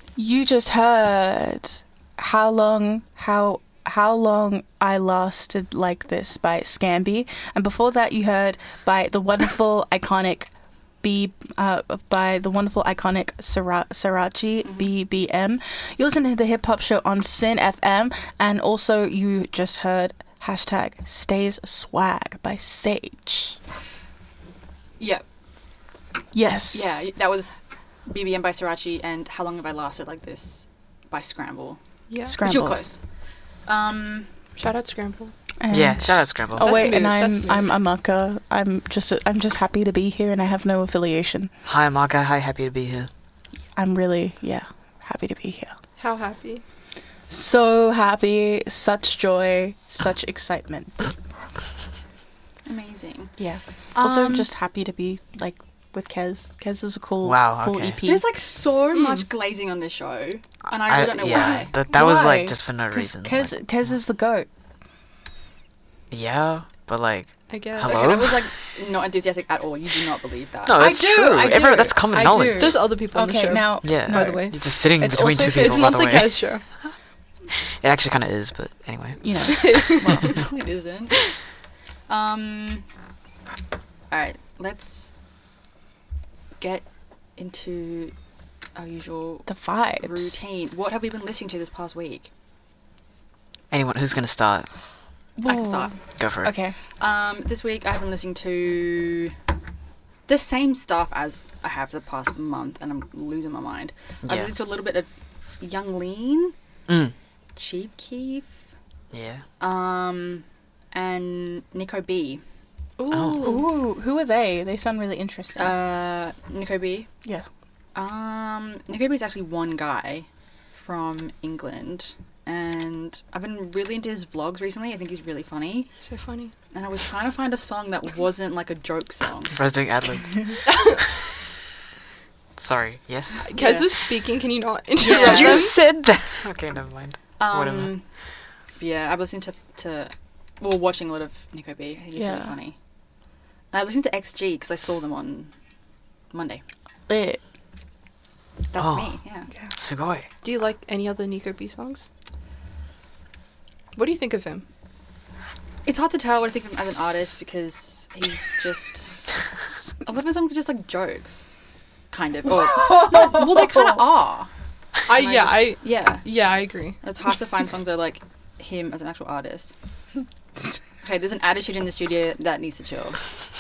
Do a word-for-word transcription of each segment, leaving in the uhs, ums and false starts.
You just heard How Long, How How Long I Lasted Like This by Scamby. And before that, you heard by the wonderful, iconic B, uh, by the wonderful, iconic Sara- Sarachi, mm-hmm. B B M. You listen to the Hip Hop Show on Sin F M. And also, you just heard hashtag Stays Swag by Sage. Yep. Yes. Yeah, that was B B M by Sriracha and How Long Have I Lasted Like This by Scramble. Yeah. Scramble. But you're close. Um, shout out Scramble. And yeah, shout out Scramble. Oh That's wait, mood. and I'm That's I'm Amaka. I'm just I'm just happy to be here, and I have no affiliation. Hi, Amaka. Hi, happy to be here. I'm really yeah happy to be here. How happy? So happy, such joy, such excitement. amazing. Yeah. Also, Um, just happy to be like with Kez. Kez is a cool, Wow, cool okay. E P. There's like so Mm. much glazing on this show, and I really don't know yeah, why. That, that was Why? like just for no 'Cause reason. Kez, like, Kez is the goat. yeah, but like, I guess. Hello? Okay, that was like not enthusiastic at all. You do not believe that. no, I it's do, true. I do, Everyone, that's common I knowledge. do. There's other people on the Okay, show. now Yeah. by no, the way. You're just sitting It's between also- two people. It's by not the the way, Kez show. it actually kind of is, but anyway. you know. it isn't. Um. All right, let's get into our usual The vibes. routine. What have we been listening to this past week? Anyone who's gonna start, I can start. go for it. Okay. Um, this week I've been listening to the same stuff as I have for the past month, and I'm losing my mind. I've Yeah. listened to a little bit of Young Lean, Mm. Chief Keef, Yeah. um, and Nico B. Ooh. Oh. Ooh, who are they? They sound really interesting. Uh, Nico B. yeah. Um, Nico B is actually one guy from England, and I've been really into his vlogs recently. I think he's really funny, So funny. and I was trying to find a song that wasn't like a joke song. I was doing ad-libs. Sorry. Yes. Kez Yeah. was speaking. Can you not Yeah. interrupt You them? said that. Okay, never mind. Whatever. Um, yeah, I've listened to, to well, watching a lot of Nico B. I think he's Yeah. really funny. And I listened to X G because I saw them on Monday. Lit. That's Oh. me, yeah. Sugoi. Do you like any other Nico B songs? What do you think of him? It's hard to tell what I think of him as an artist because he's just... a lot of his songs are just like jokes, kind of. Or, no, well, they kind of are. I And yeah just- I Yeah. yeah I agree. It's hard to find songs that are like him as an actual artist. Okay, there's an attitude in the studio that needs to chill.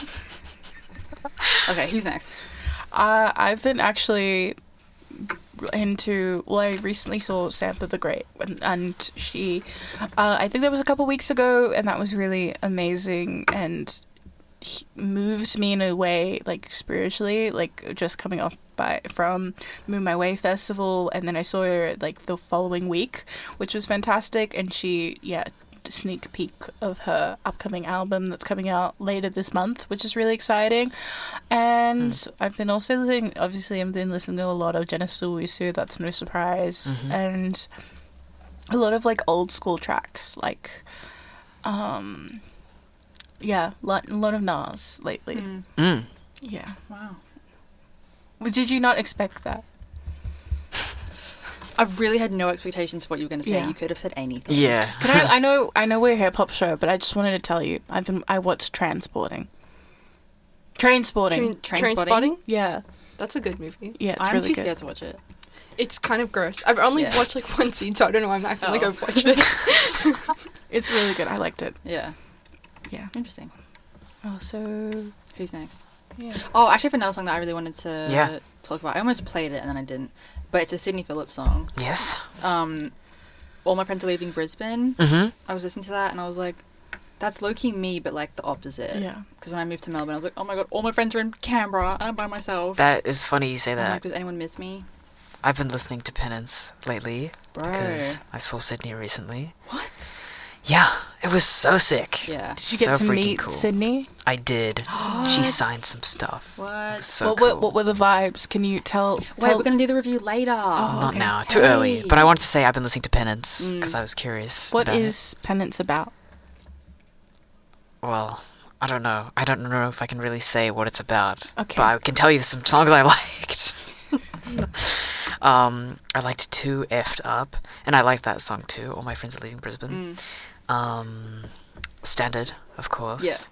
Okay, who's next? Uh, I've been actually into. Well, I recently saw Sampa the Great, and, and she. Uh, I think that was a couple weeks ago, and that was really amazing and he moved me in a way, like spiritually, like just coming off by from Move My Way festival, and then I saw her like the following week, which was fantastic, and she yeah. sneak peek of her upcoming album that's coming out later this month, which is really exciting. And mm. I've been also listening, obviously I've been listening to a lot of Genesis Owusu, that's no surprise, mm-hmm. and a lot of like old school tracks, like um yeah, lot, a lot of Nas lately. Mm. Mm. Yeah. Wow. Did you not expect that? I really had no expectations for what you were going to say. Yeah. You could have said anything. Yeah. Can I, I know I know we're a hip hop show, but I just wanted to tell you, I've been I watched Transporting. Transporting. Train, Trainspotting? Trainspotting? Yeah. That's a good movie. Yeah, it's I'm really too good. scared to watch it. It's kind of gross. I've only Yeah. watched like one scene, so I don't know why I'm acting like Oh. I've watched it. It's really good. I liked it. Yeah. Yeah. Interesting. Oh, so Who's next? yeah. Oh, actually, I have another song that I really wanted to Yeah. talk about. I almost played it and then I didn't. But it's a Sydney Phillips song. Yes. Um, All My Friends Are Leaving Brisbane. Mm-hmm. I was listening to that and I was like, that's low-key me, but like the opposite. Yeah. Because when I moved to Melbourne, I was like, oh my god, all my friends are in Canberra and I'm by myself. That is funny you say And I'm that. like, does anyone miss me? I've been listening to Penance lately Bro. because I saw Sydney recently. What? Yeah, it was so sick. Yeah. Did you get So to freaking meet cool. Sydney? I did. She signed some stuff. It What? was so what, cool. were, what were the vibes? Can you tell? Wait, tell we're going to do the review later. Oh, Not okay. now, too early. Hey. But I wanted to say I've been listening to Penance Mm. because I was curious. What about is Penance about? it. Well, I don't know. I don't know if I can really say what it's about. Okay. But I can tell you some songs I liked. Um, I liked Too Effed Up, and I like that song too. All My Friends Are Leaving Brisbane. Mm. Um, Standard, of course. Yeah.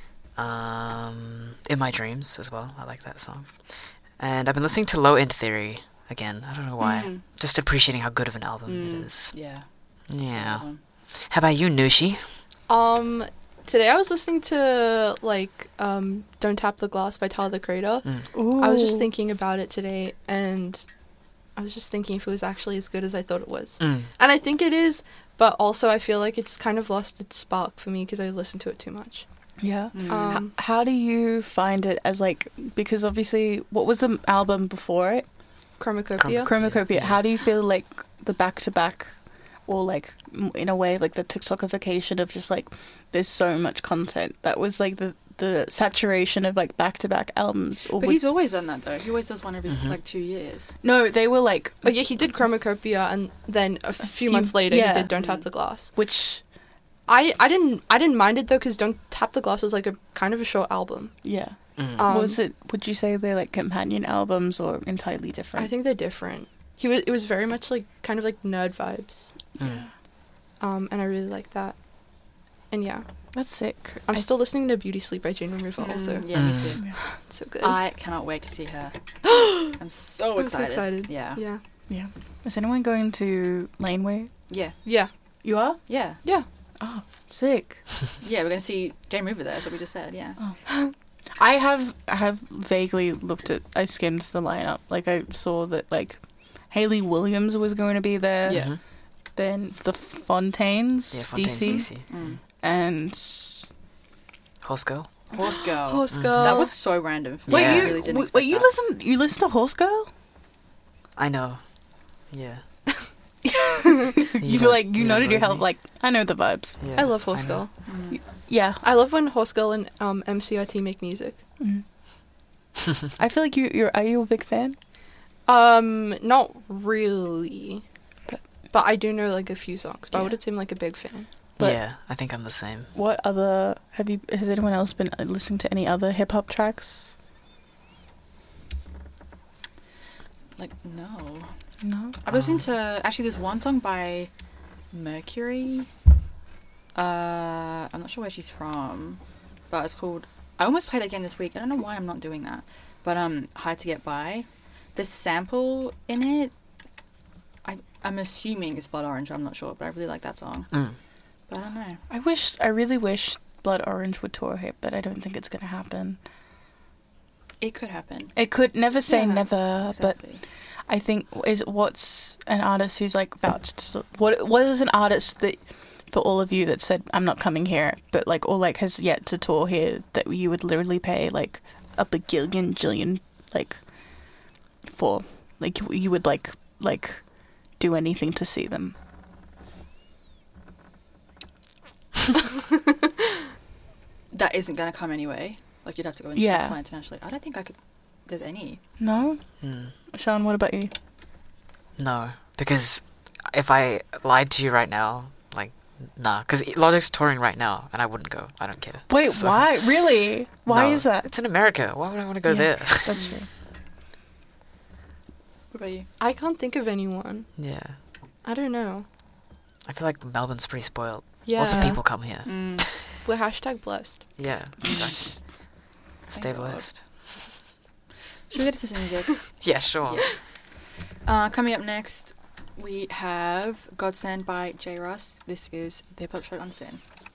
Um, In My Dreams as well. I like that song. And I've been listening to Low End Theory again. I don't know why. Mm. Just appreciating how good of an album Mm. it is. Yeah. It's a good Yeah. one. How about you, Nushi? Um, today I was listening to like um "Don't Tap the Glass" by Tyler the Creator. Mm. I was just thinking about it today, and I was just thinking if it was actually as good as I thought it was, Mm. and I think it is. But also, I feel like it's kind of lost its spark for me because I listen to it too much. Yeah. Mm. Um, H- how do you find it as like, because obviously, what was the album before it? Chromacopia. Chromacopia. Yeah. How do you feel like the back to back, or like m- in a way like the TikTokification of just like there's so much content that was like the the saturation of like back to back albums? Or But would- he's always done that though. He always does one every Mhm. like two years. no, they were like Oh yeah, he did Chromacopia, and then a few, few- months later yeah. he did "Don't Tap Mm. the Glass." which I I didn't I didn't mind it though because "Don't Tap the Glass" was like a kind of a short album. yeah. Mm. Um, was it? Would you say they're like companion albums or entirely different? I think they're different. He was it was very much like kind of like nerd vibes, Mm. um, and I really like that. And yeah, That's sick. I'm I- still listening to "Beauty Sleep" by Jane Removal. Mm, Also, yeah, me Mm. too. it's so good. I cannot wait to see her. I'm so I'm so excited. excited. Yeah. yeah, Yeah. Is anyone going to Laneway? Yeah. yeah. You are? Yeah. Oh, sick. Yeah. We're gonna see Jane River there. That's what we just said. Yeah. I have I have vaguely looked at. I skimmed the lineup. Like I saw that like Hayley Williams was going to be there. Yeah. Mhm. Then the Fontaines, Yeah, D Fontaine's C, D C. Mm. and Horse Girl. Horse Girl. Horse Mhm. Girl. That was so random. For me. wait, Yeah. I you really didn't wait, expect you that. listen you listen to Horse Girl? I know. Yeah. You, don't- like you don't noted your believe help. me? Like I know the vibes. Yeah, I love Horse know. Girl. Mm. Yeah. I love when Horse Girl and um, M C R T make music. Mm. I feel like you you're are you a big fan? Um, not really, But- but I do know like a few songs. But I Yeah. wouldn't seem like a big fan. But- yeah, I think I'm the same. What other have you? Has anyone else been listening to any other hip hop tracks? Like no. No. I've listened to actually there's one song by Mercury. Uh, I'm not sure where she's from, but it's called. I almost played it again this week. I don't know why I'm not doing that, but um, Hard to Get By. The sample in it, I I'm assuming is Blood Orange. I'm not sure, but I really like that song. Mm. But I don't know. I wish. I really wish Blood Orange would tour here, but I don't think it's gonna happen. It could happen. It could never say Yeah, never, but Exactly. I think is what's an artist who's like vouched. What what is an artist that for all of you that said I'm not coming here, but like or like has yet to tour here that you would literally pay like a bagillion jillion like for like you would like like do anything to see them. That isn't gonna come anyway. Like you'd have to go and Yeah. fly internationally. I don't think I could. There's any. No, Mm. Sean, what about you? No, because if I lied to you right now, like, nah, because Logic's touring right now, and I wouldn't go. I don't care. Wait, So- why? Really? Why No, is that? It's in America. Why would I want to go Yeah. there? That's true. What about you? I can't think of anyone. Yeah, I don't know. I feel like Melbourne's pretty spoiled. Yeah, Lots of people come here. Mm. we're hashtag blessed. Yeah, exactly. Stay God. blessed. Should we get into some music? Yeah, sure. Yeah. Uh, coming up next, we have Godsend by J. Russ. This is the Hip Hop Show on Sin.